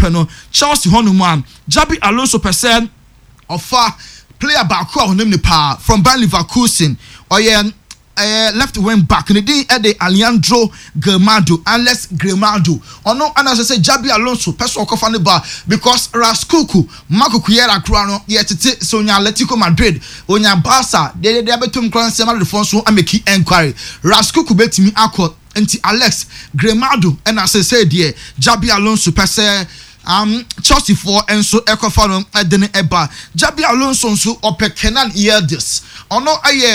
peno Chelsea honuma Jabi Alonso percent offer player back who name the power from Bayer Leverkusen or left wing back in the day at the Alejandro Grimaldo unless Grimaldo or no and as I say Jabi Alonso person off on the bar because Raskuku Marco Cuera Crano yet Sonia Atletico Madrid Onya Barca they betum crown sema Alfonso and make inquiry Raskuku bet me akọ anti Alex Grimaldo and as I said there Jabi Alonso per se Chelsea for and so Ecofano Edeni Eba Jabi Alonso so ope Kenan Yildiz ono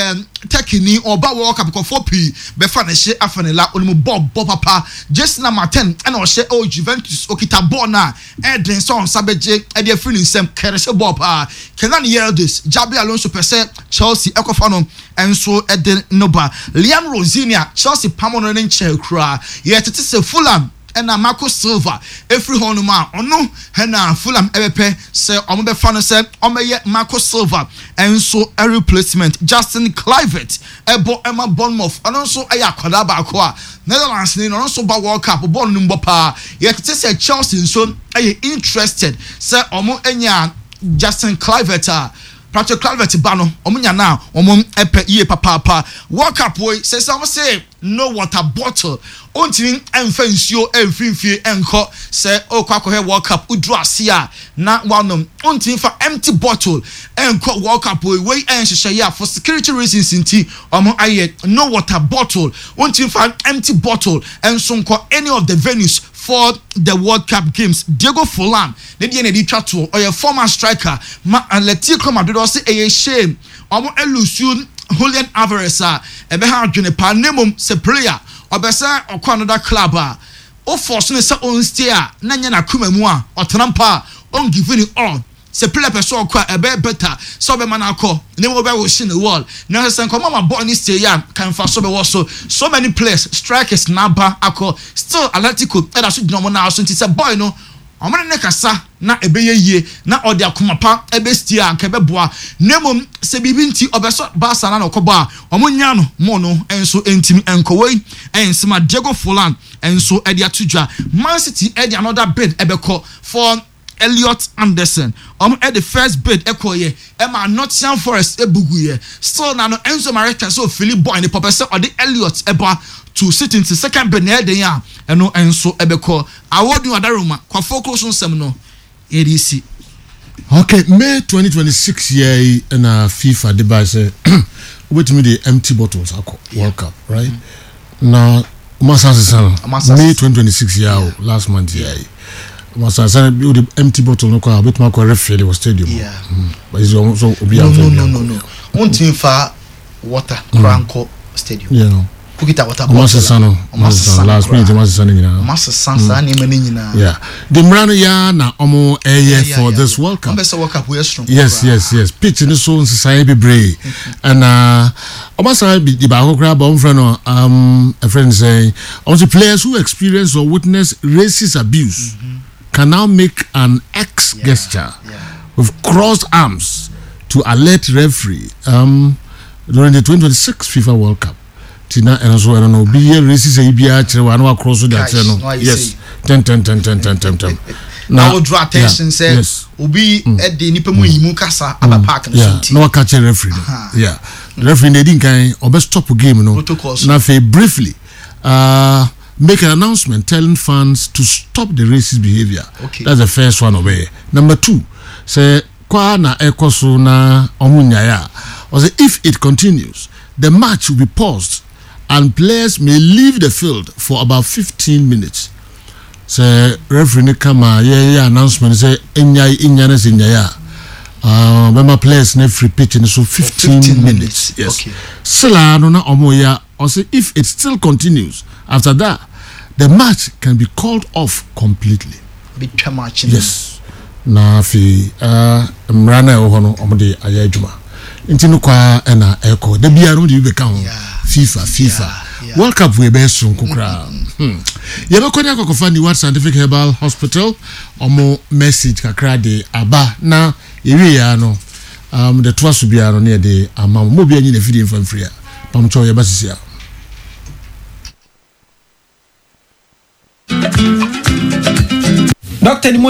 tekini oba World Cup ko 4p be fa na hye afanela onimu bob papa just number 10 and o hye o Juventus okita ball na Eden so sabeje e de free nsem kerese ball pa Kenan Yildiz Jabi Alonso pese Chelsea Ecofano and so Eden Noba Liam Rosinia Chelsea pamono ne nche kra ye tete se Fulham and Marco Silva every honuma ono hena Fulham ebepe say omobe fano say omeye Marco Silva and so a replacement Justin Kluivert ebo Emma Bournemouth and also aya kwada ba ko a Netherlands ni no so ba World Cup ball number pa yet say Chelsea so aye interested say omo enya Justin Kluivert Patrick Kluivert bano omunya na omom epe ye papa World Cup boy say some say no water bottle ontini emfa nsuo emfimfie enko say okwakohe World Cup udru asia na wanom ontini fa empty bottle enko World Cup boy we enhyehyɛ ya for security reasons nti omo aye no water bottle ontini fa empty bottle enso nko any of the venues for the World Cup games. Diego Forlan, the DNA Trato, or your former striker, Atletico Madrid, also a shame. Omo elusion Julian Alvarez, a behind Juniper, Nemum, se player, or Bessa, or another club. O forcing sa own steer, Nanyana Kumemua, or Trampa, on giving it all. Se player person kwa a better, so be manako, nemo be was in the wall. Now, San Comama born is still young, can for so many players, strikers, Naba, Ako, still Atletico, and I should know now since it's a boy no. Amana nekasa na ebeye ye na ode akomapa ebestia nkebeboa nemom se bibinti obeso Barca na okoba omunya no mo no enso entimi enkowei ensema Diego Forlan enso ede atudwa Man City ede another bid ebeko for Elliot Anderson at the first bid ekoye Emma Nottingham Forest ebuguye still na no Enzo Maresca so Philip Boy the papa say or the Elliot eba to sit into second bid na dey ya eno enso ebeko awodu adaroma kwa focus on sem no edc. Okay, May 2026 year in FIFA device wait me the empty bottles World Cup, right? Now May 2026 year last month year. Masa sana the empty bottle no kwa bit ma kwa refill was stadium. Yeah. But it's also no. Untin fa water Cranco Stadium. Yeah. Kukita water bottle. Masa last minute masa sana nyina. Masa sansa ni mani nyina. Yeah. The mrano ya na omo eye for this World Cup. Mbesa World Cup we strong. Yes. Pitch ni so nsai bebre. And omasa bi ba ko kra ba omfrano a friend saying also players who experience or witness racist abuse can now make an X gesture with crossed arms to alert referee during the 2026 FIFA World Cup. Tina and also I don't know be racist ABR chirwa cross that no. Yes. 10. Now draw attention say obi e de nipa mu yimu kasa aba park no so no catch referee. Yeah. The referee dey din kan obe stop game no. Na fe briefly make an announcement telling fans to stop the racist behavior. Okay. That's the first one away. Number 2, say kwa na ekoso na omunyaya. Or say if it continues, the match will be paused and players may leave the field for about 15 minutes. Say referee kama yeah announcement say inyaya. Remember players na free pitch in so 15 minutes. Yes. Okay. Sila no na omoya. Or say if it still continues after that, the match can be called off completely. Big match. Yes. Na fi mrana ohono omode ayajuma. Intinu kwa ena eko. De bia no de be kan FIFA. World Cup we be so nkukra. Yebe konya kokofani What Scientific Herbal Hospital omo message kakra de aba na ewe ya no the twaso bia no ne de ama mo bia nyi na fidi mfamfria. Pamcho yeba sisia. Dr.